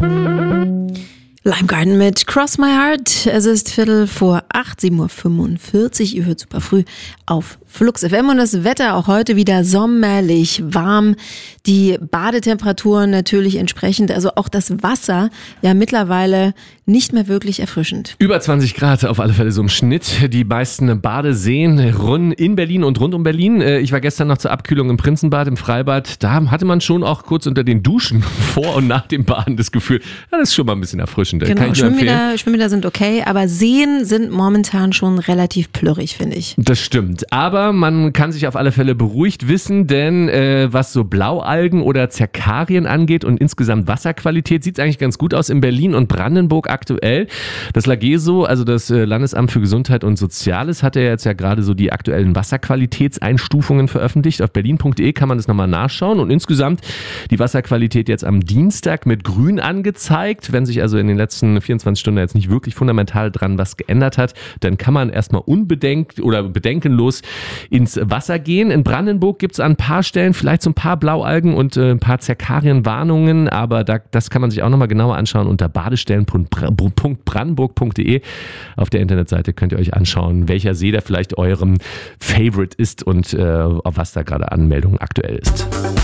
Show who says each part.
Speaker 1: Lime Garden mit Cross My Heart. Es ist 7:45, 7:45 Uhr. Ihr hört super früh auf Flux FM und das Wetter auch heute wieder sommerlich warm. Die Badetemperaturen natürlich entsprechend, also auch das Wasser ja mittlerweile nicht mehr wirklich erfrischend.
Speaker 2: Über 20 Grad auf alle Fälle so im Schnitt. Die meisten Badeseen in Berlin und rund um Berlin. Ich war gestern noch zur Abkühlung im Prinzenbad, im Freibad. Da hatte man schon auch kurz unter den Duschen vor und nach dem Baden das Gefühl, das ist schon mal ein bisschen erfrischend.
Speaker 1: Genau, Schwimmbäder sind okay, aber Seen sind momentan schon relativ plörrig, finde ich.
Speaker 2: Das stimmt, aber man kann sich auf alle Fälle beruhigt wissen, denn was so Blaualgen oder Zerkarien angeht und insgesamt Wasserqualität, sieht es eigentlich ganz gut aus in Berlin und Brandenburg aktuell. Das LAGESO, also das Landesamt für Gesundheit und Soziales, hat ja jetzt ja gerade so die aktuellen Wasserqualitätseinstufungen veröffentlicht. Auf berlin.de kann man das nochmal nachschauen und insgesamt die Wasserqualität jetzt am Dienstag mit grün angezeigt. Wenn sich also in den letzten 24 Stunden jetzt nicht wirklich fundamental dran was geändert hat, dann kann man erstmal unbedenkt oder bedenkenlos ins Wasser gehen. In Brandenburg gibt es an ein paar Stellen vielleicht so ein paar Blaualgen und ein paar Zerkarienwarnungen, aber das kann man sich auch nochmal genauer anschauen unter badestellen.brandenburg.de. Auf der Internetseite könnt ihr euch anschauen, welcher See da vielleicht eurem Favorite ist und auf was da gerade Anmeldung aktuell ist.